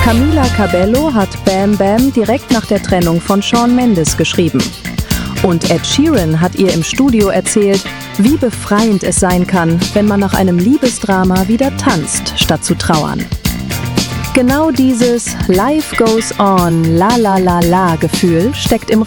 Camila Cabello hat Bam Bam direkt nach der Trennung von Shawn Mendes geschrieben. Und Ed Sheeran hat ihr im Studio erzählt, wie befreiend es sein kann, wenn man nach einem Liebesdrama wieder tanzt, statt zu trauern. Genau dieses Life goes on, la la la la Gefühl steckt im